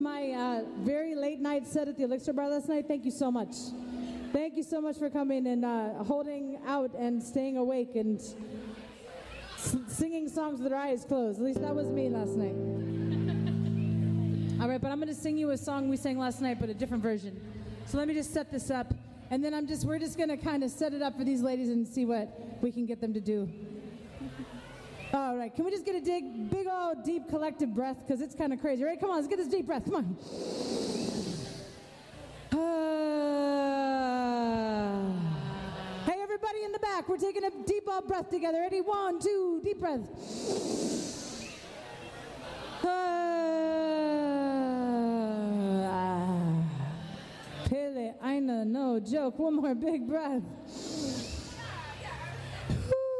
my very late night set at the Elixir Bar last night. Thank you so much. Thank you so much for coming and holding out and staying awake and singing songs with our eyes closed. At least that was me last night. All right, but I'm going to sing you a song we sang last night, but a different version. So let me just set this up, and then we're just going to kind of set it up for these ladies and see what we can get them to do. All right, can we just get a big old deep collective breath, because it's kind of crazy, right? Come on, let's get this deep breath, come on. Hey, everybody in the back, we're taking a deep breath together. Ready? 1, 2, deep breath. Pele, Aina, no joke. One more big breath.